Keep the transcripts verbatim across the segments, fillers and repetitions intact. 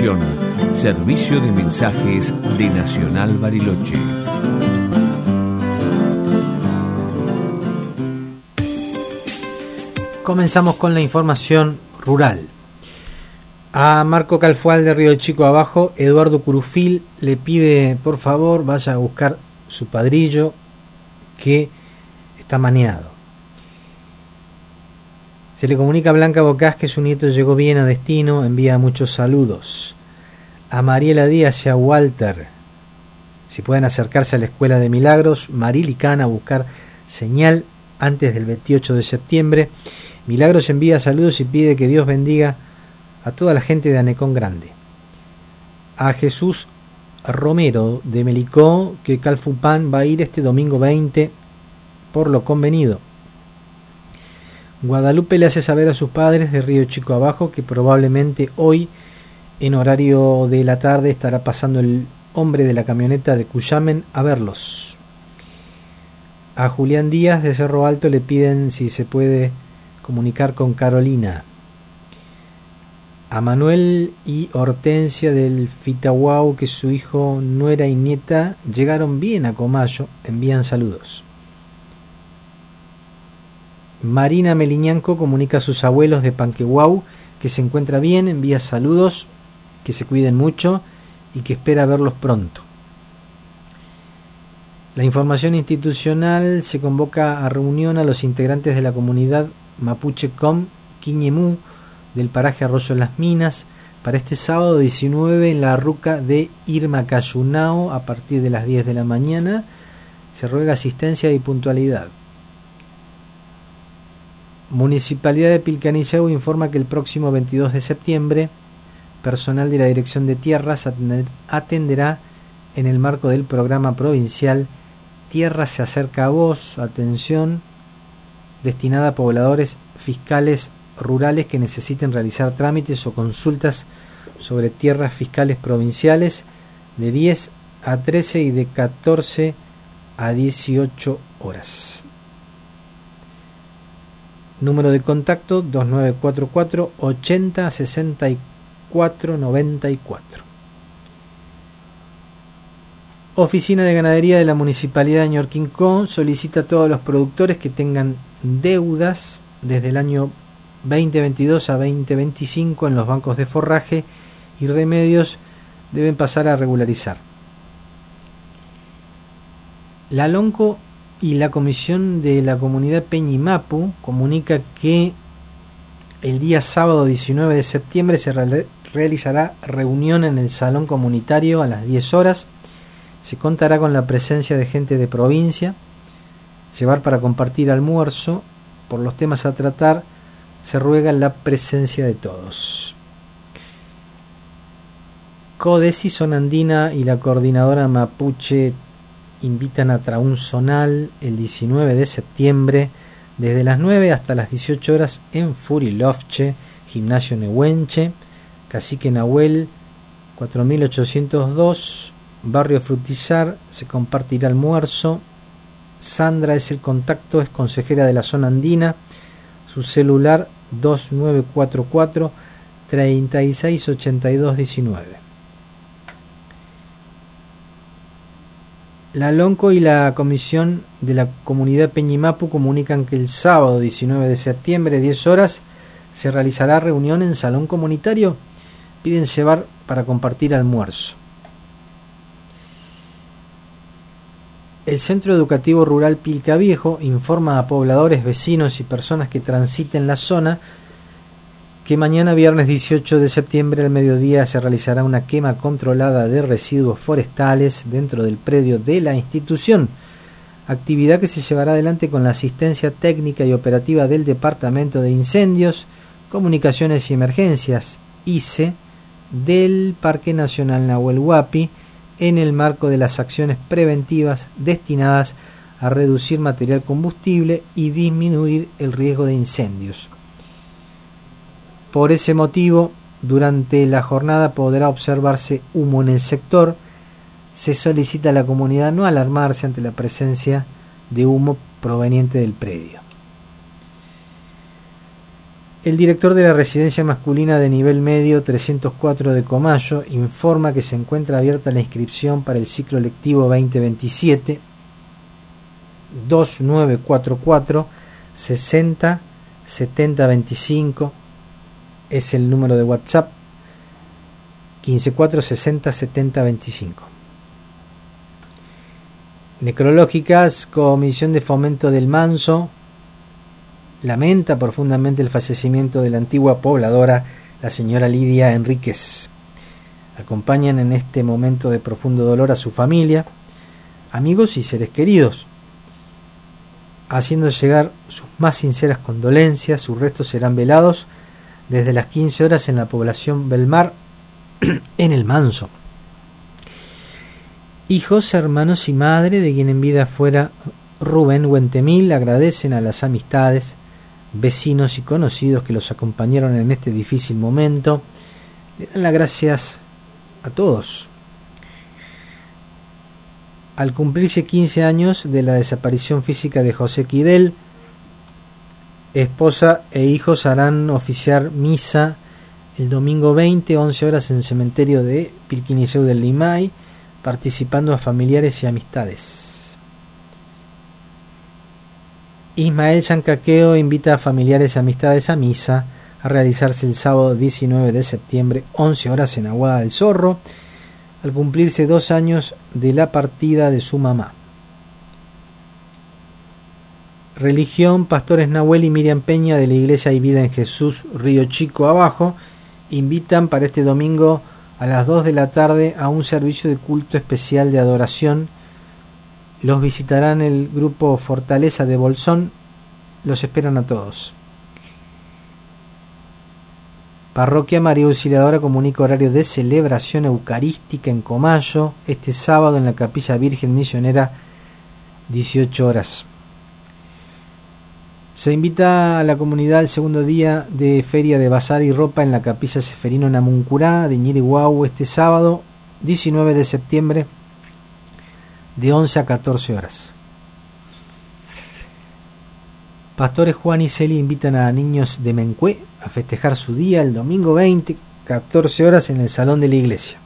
Producción, Servicio de Mensajes de Nacional Bariloche. Comenzamos con la información rural. A Marco Calfual de Río Chico Abajo, Eduardo Curufil le pide por favor vaya a buscar su padrillo que está maniado. Se le comunica a Blanca Bocás que su nieto llegó bien a destino, envía muchos saludos. A Mariela Díaz y a Walter, si pueden acercarse a la Escuela de Milagros, Marilicana, a buscar señal antes del veintiocho de septiembre. Milagros envía saludos y pide que Dios bendiga a toda la gente de Anecón Grande. A Jesús Romero de Melicó, que Calfupán va a ir este domingo veinte por lo convenido. Guadalupe le hace saber a sus padres de Río Chico Abajo que probablemente hoy en horario de la tarde estará pasando el hombre de la camioneta de Cuyamen a verlos. A Julián Díaz de Cerro Alto le piden si se puede comunicar con Carolina. A Manuel y Hortensia del Fitahuau, que su hijo, nuera y nieta llegaron bien a Comayo, envían saludos. Marina Meliñanco comunica a sus abuelos de Panquehuau que se encuentra bien, envía saludos, que se cuiden mucho y que espera verlos pronto. La información institucional: se convoca a reunión a los integrantes de la comunidad Mapuche Com Quiñemú del paraje Arroyo Las Minas para este sábado diecinueve en la ruca de Irma Cayunao a partir de las diez de la mañana. Se ruega asistencia y puntualidad. Municipalidad de Pilcanilleu informa que el próximo veintidós de septiembre personal de la Dirección de Tierras atenderá en el marco del programa provincial Tierra se acerca a vos, atención, destinada a pobladores fiscales rurales que necesiten realizar trámites o consultas sobre tierras fiscales provinciales de diez a trece y de catorce a dieciocho horas. Número de contacto dos nueve cuatro cuatro ochenta sesenta y cuatro noventa y cuatro. Oficina de Ganadería de la Municipalidad de Ñorquincó solicita a todos los productores que tengan deudas desde el año veinte veintidós a veinte veinticinco en los bancos de forraje y remedios deben pasar a regularizar. La LONCO y la Comisión de la Comunidad Peñimapu comunica que el día sábado diecinueve de septiembre se re- realizará reunión en el Salón Comunitario a las diez horas. Se contará con la presencia de gente de provincia, llevar para compartir almuerzo. Por los temas a tratar se ruega la presencia de todos. CODESI, Zona Andina y la Coordinadora Mapuche invitan a Traún Zonal el diecinueve de septiembre desde las nueve hasta las dieciocho horas en Furilovche, Gimnasio Nehuenche, Cacique Nahuel cuatro mil ochocientos dos, Barrio Frutillar. Se compartirá almuerzo. Sandra es el contacto, es consejera de la Zona Andina. Su celular dos nueve cuatro cuatro treinta y seis ochenta y dos diecinueve. La LONCO y la Comisión de la Comunidad Peñimapu comunican que el sábado diecinueve de septiembre, diez horas, se realizará reunión en Salón Comunitario. Piden llevar para compartir almuerzo. El Centro Educativo Rural Pilca Viejo informa a pobladores, vecinos y personas que transiten la zona que mañana viernes dieciocho de septiembre al mediodía se realizará una quema controlada de residuos forestales dentro del predio de la institución, actividad que se llevará adelante con la asistencia técnica y operativa del Departamento de Incendios, Comunicaciones y Emergencias, I C E, del Parque Nacional Nahuel Huapi, en el marco de las acciones preventivas destinadas a reducir material combustible y disminuir el riesgo de incendios. Por ese motivo, durante la jornada podrá observarse humo en el sector. Se solicita a la comunidad no alarmarse ante la presencia de humo proveniente del predio. El director de la residencia masculina de nivel medio trescientos cuatro de Comayo informa que se encuentra abierta la inscripción para el ciclo lectivo veinte veintisiete. Dos nueve cuatro cuatro sesenta setenta veinticinco es el número de WhatsApp. quince cuatro sesenta setenta veinticinco. Necrológicas, Comisión de Fomento del Manso lamenta profundamente el fallecimiento de la antigua pobladora, la señora Lidia Enríquez. Acompañan en este momento de profundo dolor a su familia, amigos y seres queridos, haciendo llegar sus más sinceras condolencias. Sus restos serán velados desde las quince horas en la población Belmar, en el Manso. Hijos, hermanos y madre de quien en vida fuera Rubén Huentemil agradecen a las amistades, vecinos y conocidos que los acompañaron en este difícil momento. Le dan las gracias a todos. Al cumplirse quince años de la desaparición física de José Quidel, esposa e hijos harán oficiar misa el domingo veinte, once horas en el cementerio de Pilquiniceu del Limay, participando a familiares y amistades. Ismael Yancaqueo invita a familiares y amistades a misa a realizarse el sábado diecinueve de septiembre, once horas en Aguada del Zorro, al cumplirse dos años de la partida de su mamá. Religión, pastores Nahuel y Miriam Peña de la Iglesia y Vida en Jesús, Río Chico Abajo, invitan para este domingo a las dos de la tarde a un servicio de culto especial de adoración. Los visitarán el grupo Fortaleza de Bolsón. Los esperan a todos. Parroquia María Auxiliadora comunica horario de celebración eucarística en Comayo este sábado en la Capilla Virgen Misionera, dieciocho horas. Se invita a la comunidad al segundo día de Feria de Bazar y Ropa en la Capilla Seferino Namuncurá de Ñiriguau este sábado diecinueve de septiembre de once a catorce horas. Pastores Juan y Celi invitan a niños de Mencué a festejar su día el domingo veinte, catorce horas en el salón de la iglesia.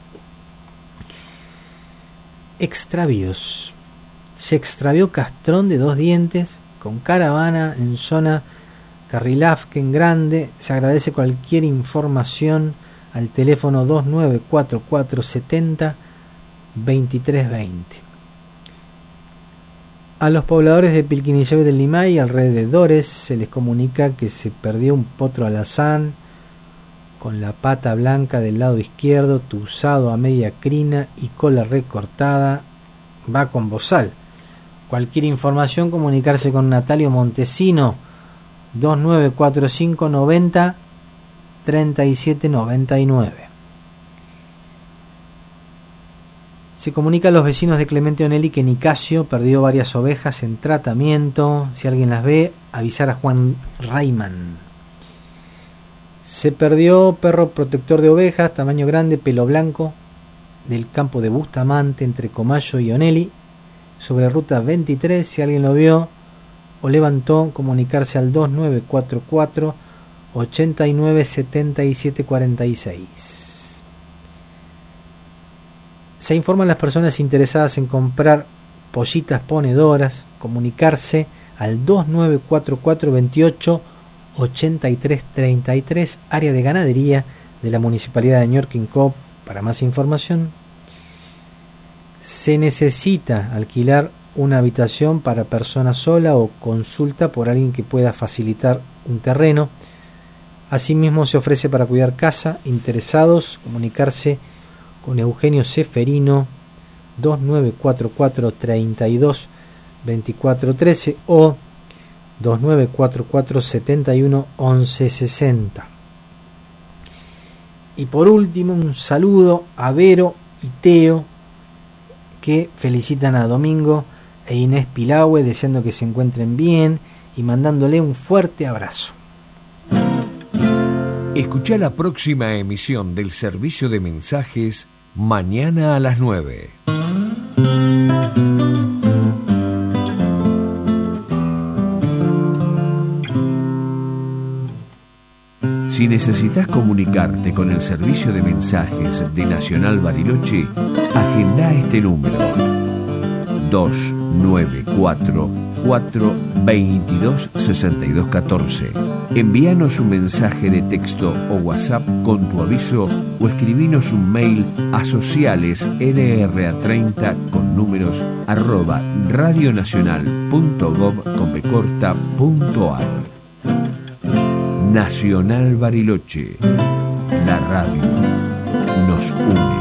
Extravíos. Se extravió castrón de dos dientes con caravana en zona Carrilafken Grande. Se agradece cualquier información al teléfono dos nueve cuatro cuatro setenta veintitrés veinte. A los pobladores de Pilquiniceu del Limay y alrededores se les comunica que se perdió un potro alazán con la pata blanca del lado izquierdo, tuzado a media crina y cola recortada. Va con bozal. Cualquier información, comunicarse con Natalio Montesino, dos nueve cuatro cinco noventa treinta y siete noventa y nueve. Se comunica a los vecinos de Clemente Onelli que Nicasio perdió varias ovejas en tratamiento. Si alguien las ve, avisar a Juan Rayman. Se perdió perro protector de ovejas, tamaño grande, pelo blanco, del campo de Bustamante entre Comayo y Onelli, sobre ruta veintitrés. Si alguien lo vio o levantó, comunicarse al dos nueve cuatro cuatro ochenta y nueve setenta y siete cuarenta y seis. Se informan las personas interesadas en comprar pollitas ponedoras, comunicarse al dos nueve cuatro cuatro veintiocho ochenta y tres treinta y tres, área de ganadería de la Municipalidad de Ñorquincó. Para más información, se necesita alquilar una habitación para persona sola o consulta por alguien que pueda facilitar un terreno. Asimismo, se ofrece para cuidar casa. Interesados, comunicarse con Eugenio Seferino, dos nueve cuatro cuatro treinta y dos veinticuatro trece o dos nueve cuatro cuatro setenta y uno once sesenta. Y por último, un saludo a Vero y Teo, que felicitan a Domingo e Inés Pilahue, deseando que se encuentren bien y mandándole un fuerte abrazo. Escuchá la próxima emisión del servicio de mensajes mañana a las nueve. necesitas comunicarte con el servicio de mensajes de Nacional Bariloche, agenda este número dos nueve cuatro, cuatro dos dos, seis dos uno cuatro. Envíanos un mensaje de texto o WhatsApp con tu aviso o escribinos un mail a sociales n r a treinta con números arroba radionacional.gov.ar. Nacional Bariloche, la radio nos une.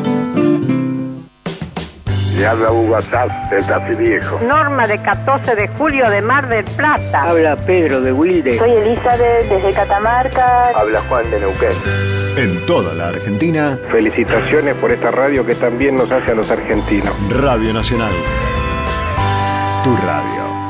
Le habla Hugo Azar, del Tafi Viejo. Norma de catorce de julio de Mar del Plata. Habla Pedro de Wilde. Soy Elizabeth desde Catamarca. Habla Juan de Neuquén. En toda la Argentina. Felicitaciones por esta radio que también nos hace a los argentinos. Radio Nacional. Tu radio.